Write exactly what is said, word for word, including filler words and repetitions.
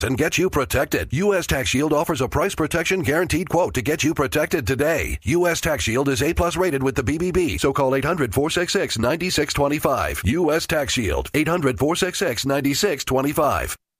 and get you protected. U S Tax Shield offers a price protection guaranteed quote to get you protected today. U S Tax Shield is A plus rated with the B B B, so call eight hundred, four six six, nine six two five. U S Tax Shield, eight hundred, four six six, nine six two five.